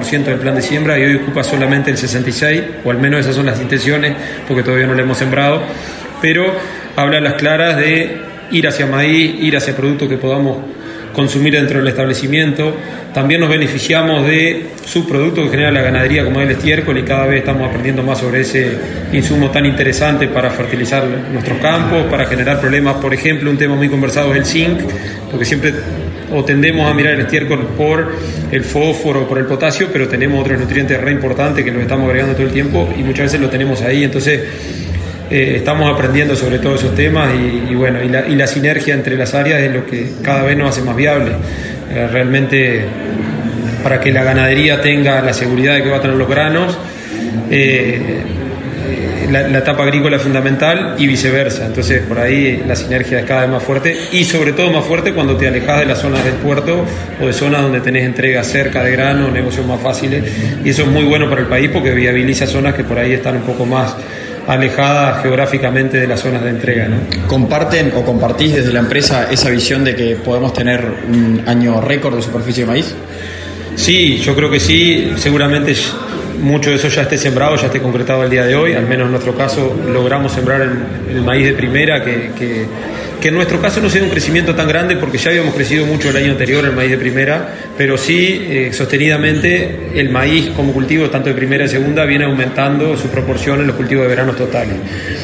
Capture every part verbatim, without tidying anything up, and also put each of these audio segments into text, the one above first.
por ciento del plan de siembra y hoy ocupa solamente el sesenta y seis por ciento, o al menos esas son las intenciones, porque todavía no lo hemos sembrado, pero habla a las claras de ir hacia maíz, ir hacia productos que podamos consumir dentro del establecimiento. También nos beneficiamos de subproductos que genera la ganadería como el estiércol, y cada vez estamos aprendiendo más sobre ese insumo tan interesante para fertilizar nuestros campos, para generar problemas. Por ejemplo, un tema muy conversado es el zinc, porque siempre o tendemos a mirar el estiércol por el fósforo, por el potasio, pero tenemos otros nutrientes re importantes que los estamos agregando todo el tiempo y muchas veces lo tenemos ahí. Entonces Eh, estamos aprendiendo sobre todos esos temas y, y bueno, y la, y la sinergia entre las áreas es lo que cada vez nos hace más viable. Eh, realmente, para que la ganadería tenga la seguridad de que va a tener los granos, eh, la, la etapa agrícola es fundamental y viceversa. Entonces, por ahí la sinergia es cada vez más fuerte y sobre todo más fuerte cuando te alejas de las zonas del puerto o de zonas donde tenés entregas cerca de grano, negocios más fáciles, y eso es muy bueno para el país porque viabiliza zonas que por ahí están un poco más alejada geográficamente de las zonas de entrega, ¿no? ¿Comparten o compartís desde la empresa esa visión de que podemos tener un año récord de superficie de maíz? Sí, yo creo que sí. Seguramente mucho de eso ya esté sembrado, ya esté concretado el día de hoy. Al menos en nuestro caso logramos sembrar el, el maíz de primera, que, que, que en nuestro caso no sea un crecimiento tan grande porque ya habíamos crecido mucho el año anterior el maíz de primera, pero sí eh, sostenidamente el maíz como cultivo tanto de primera y segunda viene aumentando su proporción en los cultivos de verano totales.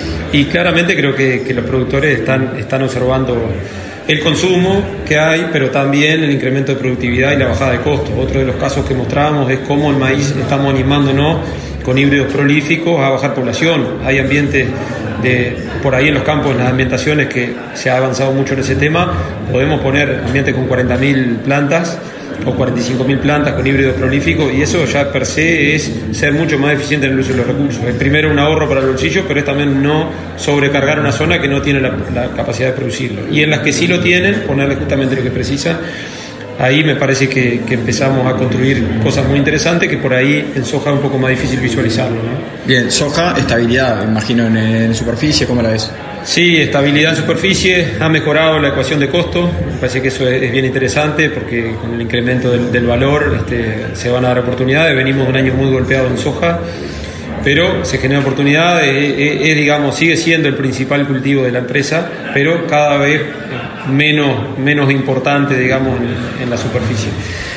Y claramente creo que, que los productores están, están observando el consumo que hay, pero también el incremento de productividad y la bajada de costos. Otro de los casos que mostramos es cómo el maíz estamos animándonos con híbridos prolíficos a bajar población. Hay ambientes de, por ahí en los campos, en las ambientaciones, que se ha avanzado mucho en ese tema. Podemos poner ambientes con cuarenta mil plantas o cuarenta y cinco mil plantas con híbridos prolíficos, y eso ya per se es ser mucho más eficiente en el uso de los recursos. Es primero un ahorro para el bolsillo, pero es también no sobrecargar una zona que no tiene la, la capacidad de producirlo. Y en las que sí lo tienen, ponerle justamente lo que precisan. Ahí me parece que, que empezamos a construir cosas muy interesantes que por ahí en soja es un poco más difícil visualizarlo, ¿no? Bien, soja, estabilidad, imagino, en, en superficie, ¿cómo la ves? Sí, estabilidad en superficie, ha mejorado la ecuación de costo, me parece que eso es, es bien interesante porque con el incremento del, del valor este, se van a dar oportunidades. Venimos de un año muy golpeado en soja, pero se genera oportunidad, es, es, es, digamos, sigue siendo el principal cultivo de la empresa, pero cada vez menos, menos importante, digamos, en, en la superficie.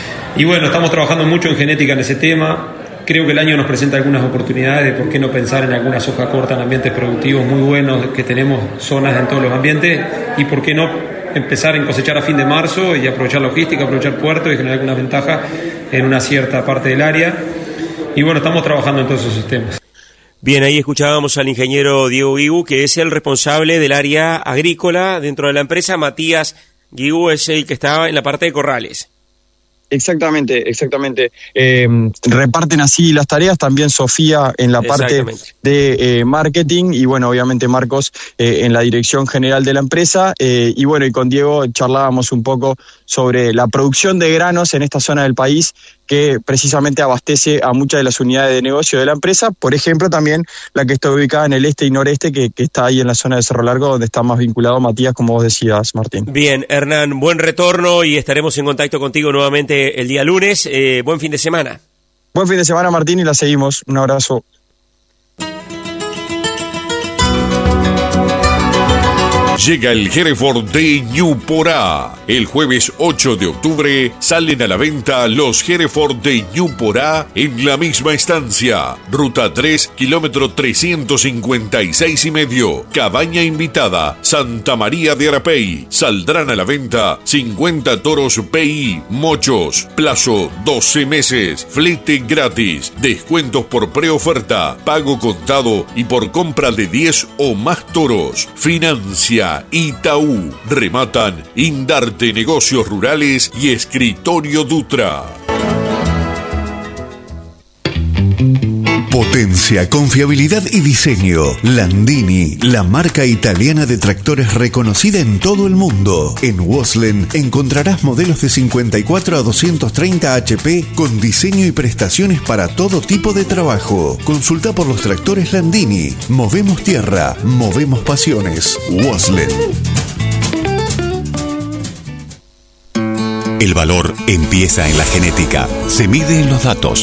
Y bueno, estamos trabajando mucho en genética en ese tema. Creo que el año nos presenta algunas oportunidades de por qué no pensar en alguna soja corta en ambientes productivos muy buenos, que tenemos zonas en todos los ambientes, y por qué no empezar en cosechar a fin de marzo y aprovechar logística, aprovechar puertos y generar alguna ventaja en una cierta parte del área. Y bueno, estamos trabajando en todos esos sistemas. Bien, ahí escuchábamos al ingeniero Diego Guigú, que es el responsable del área agrícola dentro de la empresa. Matías Guigú es el que estaba en la parte de corrales. Exactamente, exactamente. Eh, reparten así las tareas, también Sofía en la parte de eh, marketing y bueno, obviamente Marcos eh, en la dirección general de la empresa. Eh, y bueno, y con Diego charlábamos un poco sobre la producción de granos en esta zona del país que precisamente abastece a muchas de las unidades de negocio de la empresa, por ejemplo también la que está ubicada en el este y noreste, que, que está ahí en la zona de Cerro Largo, donde está más vinculado Matías, como vos decías, Martín. Bien, Hernán, buen retorno y estaremos en contacto contigo nuevamente el día lunes. Eh, buen fin de semana. Buen fin de semana, Martín, y la seguimos. Un abrazo. Llega el Hereford de Ñuporá. El jueves ocho de octubre salen a la venta los Hereford de Ñuporá en la misma estancia. Ruta tres, kilómetro trescientos cincuenta y seis y medio. Cabaña invitada, Santa María de Arapey. Saldrán a la venta cincuenta toros P I, mochos. Plazo doce meses. Flete gratis. Descuentos por preoferta. Pago contado y por compra de diez o más toros. Financia Itaú. Rematan Indarte Negocios Rurales y Escritorio Dutra. Potencia, confiabilidad y diseño. Landini, la marca italiana de tractores reconocida en todo el mundo. En Waslen encontrarás modelos de cincuenta y cuatro a doscientos treinta H P con diseño y prestaciones para todo tipo de trabajo. Consulta por los tractores Landini. Movemos tierra, movemos pasiones. Waslen. El valor empieza en la genética. Se mide en los datos.